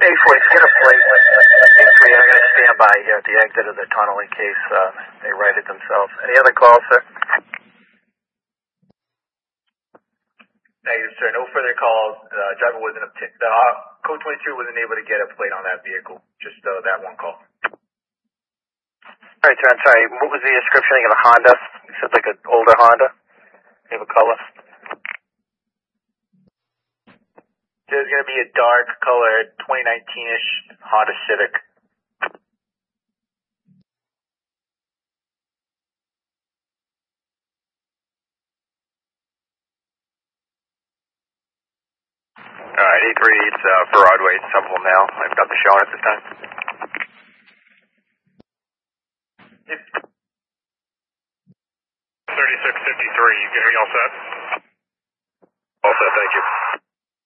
A40, get a plate. A3, I'm going to stand by here at the exit of the tunnel in case they right it themselves. Any other calls, sir? Negative, sir. No further calls. Driver wasn't code 22 wasn't able to get a plate on that vehicle. Just that one call. All right, sir. I'm sorry. What was the description of a Honda? You said like an older Honda. You have a color? There's going to be a dark color, 2019-ish Honda Civic. Alright, A3, it's Broadway, it's Somerville now. I've got the show on at this time. Yep. 3653, you all set? All set, thank you.